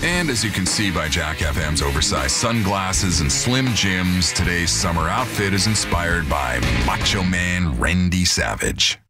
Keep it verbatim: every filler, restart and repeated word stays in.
And as you can see by Jack F M's oversized sunglasses and Slim Jims, today's summer outfit is inspired by Macho Man Randy Savage.